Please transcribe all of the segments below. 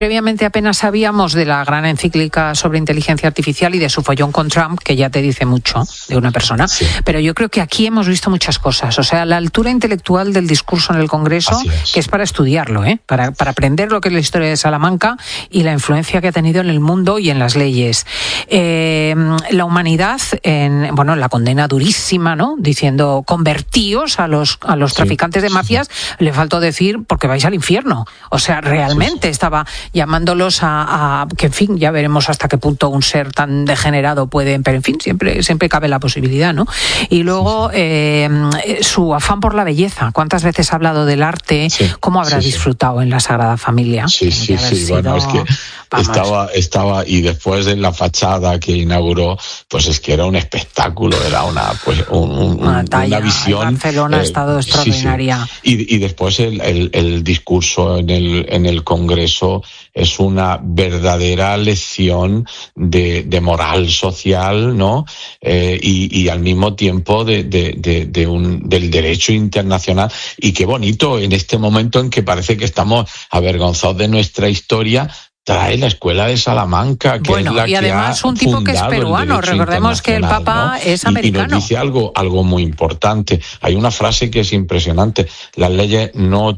Previamente apenas sabíamos de la gran encíclica sobre inteligencia artificial y de su follón con Trump, que ya te dice mucho de una persona. Sí. Pero yo creo que aquí hemos visto muchas cosas. O sea, la altura intelectual del discurso en el Congreso, que es para estudiarlo, para aprender lo que es la historia de Salamanca y la influencia que ha tenido en el mundo y en las leyes. La humanidad, la condena durísima, ¿no? Diciendo, convertíos a los traficantes de mafias, le faltó decir, porque vais al infierno. O sea, realmente estaba llamándolos a que, en fin, ya veremos hasta qué punto un ser tan degenerado puede, pero en fin, siempre cabe la posibilidad, ¿no? Y luego su afán por la belleza. ¿Cuántas veces ha hablado del arte? ¿Cómo habrá disfrutado en la Sagrada Familia? Sí. Bueno, es que estaba y después de la fachada que inauguró, pues es que era un espectáculo, era una visión. En Barcelona ha estado extraordinaria. Y después el discurso en el Congreso es una verdadera lección de moral social, ¿no? Y al mismo tiempo del derecho internacional. Y qué bonito en este momento en que parece que estamos avergonzados de nuestra historia. Trae la escuela de Salamanca, que es la que además un tipo que es peruano. Recordemos que el Papa, ¿no? Es americano. Y nos dice algo muy importante. Hay una frase que es impresionante. Las leyes no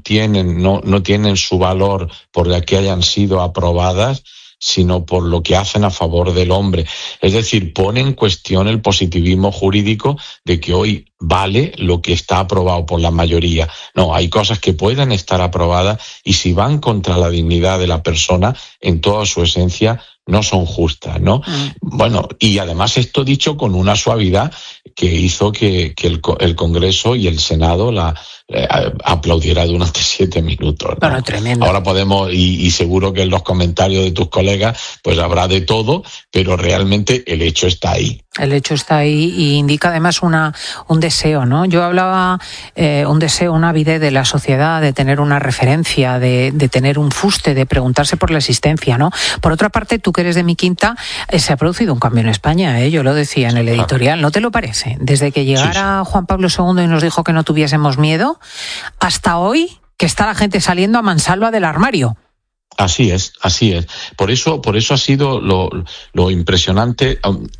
tienen su valor por la que hayan sido aprobadas, sino por lo que hacen a favor del hombre. Es decir, pone en cuestión el positivismo jurídico de que hoy vale lo que está aprobado por la mayoría. No, hay cosas que pueden estar aprobadas y si van contra la dignidad de la persona en toda su esencia, no son justas, ¿no? Bueno, y además esto dicho con una suavidad que hizo que el Congreso y el Senado la aplaudiera durante 7 minutos, ¿no? Bueno, tremendo. Ahora podemos, y seguro que en los comentarios de tus colegas, pues habrá de todo, pero realmente el hecho está ahí. El hecho está ahí y indica además un deseo, ¿no? Yo hablaba un deseo, una avidez de la sociedad de tener una referencia, de tener un fuste, de preguntarse por la existencia, ¿no? Por otra parte, tú que eres de mi quinta, se ha producido un cambio en España, yo lo decía en el editorial, ¿no te lo parece? Desde que llegara Juan Pablo II y nos dijo que no tuviésemos miedo, hasta hoy que está la gente saliendo a mansalva del armario. Así es. Por eso ha sido lo impresionante,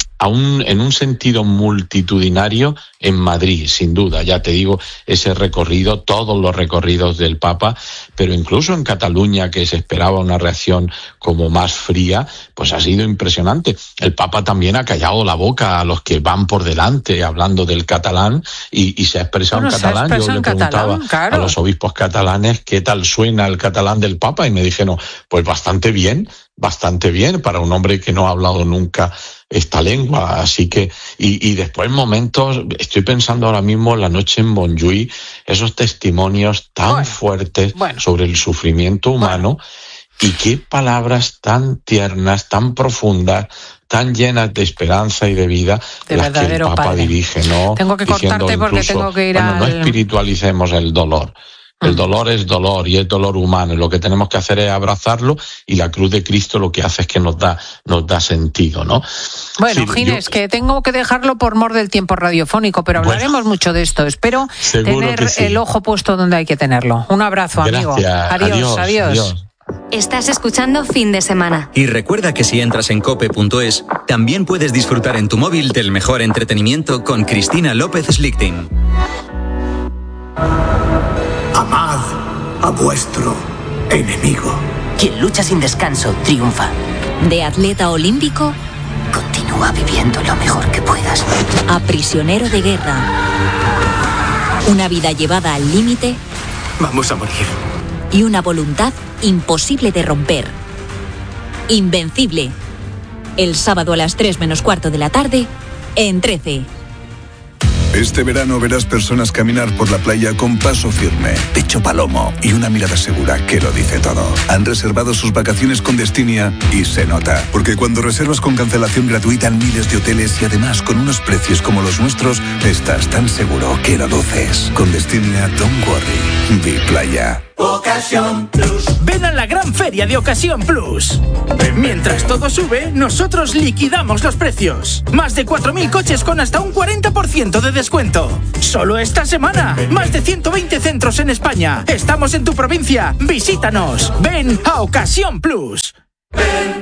aún en un sentido multitudinario en Madrid, sin duda. Ya te digo, ese recorrido, todos los recorridos del Papa, pero incluso en Cataluña, que se esperaba una reacción como más fría, pues ha sido impresionante. El Papa también ha callado la boca a los que van por delante hablando del catalán y se ha expresado en catalán. Yo le preguntaba a los obispos catalanes qué tal suena el catalán del Papa y me dijeron, pues bastante bien para un hombre que no ha hablado nunca esta lengua, así que y después momentos, estoy pensando ahora mismo en la noche en Montjuïc, esos testimonios tan fuertes sobre el sufrimiento humano y qué palabras tan tiernas, tan profundas, tan llenas de esperanza y de vida de las que el Papa dirige, ¿no? Tengo que cortarte porque tengo que ir no espiritualicemos el dolor. El dolor es dolor y es dolor humano. Lo que tenemos que hacer es abrazarlo y la cruz de Cristo lo que hace es que nos da sentido, ¿no? Bueno, Ginés, que tengo que dejarlo por mor del tiempo radiofónico, pero hablaremos mucho de esto. Espero tener el ojo puesto donde hay que tenerlo. Un abrazo, amigo. Adiós. Estás escuchando Fin de Semana. Y recuerda que si entras en cope.es, también puedes disfrutar en tu móvil del mejor entretenimiento con Cristina López Slichting. Amad a vuestro enemigo. Quien lucha sin descanso triunfa. De atleta olímpico, continúa viviendo lo mejor que puedas. A prisionero de guerra. Una vida llevada al límite. Vamos a morir. Y una voluntad imposible de romper. Invencible. El sábado a las 3:45 de la tarde, en 13. Este verano verás personas caminar por la playa con paso firme, pecho palomo y una mirada segura que lo dice todo. Han reservado sus vacaciones con Destinia y se nota, porque cuando reservas con cancelación gratuita en miles de hoteles y además con unos precios como los nuestros, estás tan seguro que lo luces. Con Destinia, don't worry. Vi playa. Ocasión Plus. Ven a la gran feria de Ocasión Plus. Mientras todo sube, nosotros liquidamos los precios. Más de 4.000 coches con hasta un 40% de descuento. Solo esta semana. Más de 120 centros en España. Estamos en tu provincia. Visítanos. Ven a Ocasión Plus.